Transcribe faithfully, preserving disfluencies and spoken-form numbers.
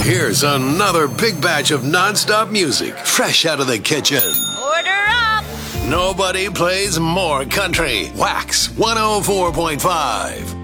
Here's another big batch of non-stop music, fresh out of the kitchen. Order up! Nobody plays more country. Wax one oh four point five.